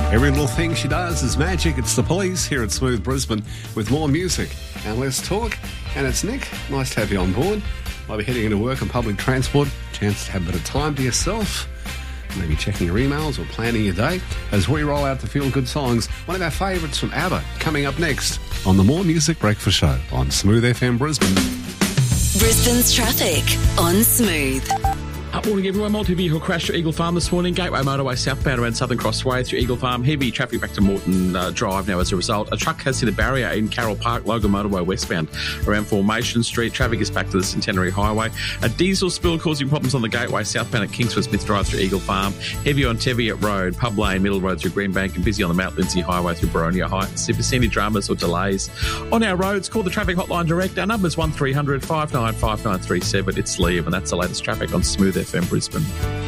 Every little thing she does is magic. It's the Police here at Smooth Brisbane with more music and less talk. And it's Nick. Nice to have you on board. Might be heading into work on public transport. Chance to have a bit of time to yourself. Maybe checking your emails or planning your day as we roll out the feel-good songs. One of our favourites from ABBA coming up next on the More Music Breakfast Show on Smooth FM Brisbane. Brisbane's traffic on Smooth. Up morning everyone, multi-vehicle crash to Eagle Farm this morning. Gateway Motorway southbound around Southern Crossway through Eagle Farm. Heavy traffic back to Morton Drive now as a result. A truck has hit a barrier in Carroll Park, Logan Motorway westbound around Formation Street. Traffic is back to the Centenary Highway. A diesel spill causing problems on the Gateway southbound at Kingsford Smith Drive through Eagle Farm. Heavy on Teviot Road, Pub Lane, Middle Road through Greenbank, and busy on the Mount Lindsay Highway through Boronia Heights. If you see any dramas or delays on our roads, call the traffic hotline direct. Our number's 1300 595937. It's Liam, and that's the latest traffic on Smooth FM Brisbane.